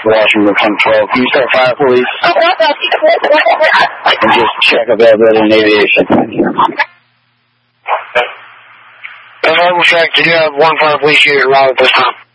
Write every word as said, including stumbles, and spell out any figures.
Washington one twelve. Can you start fire, please? And just check availability in aviation. That's right, we'll check. Did you have one fire, please shoot it around at this time?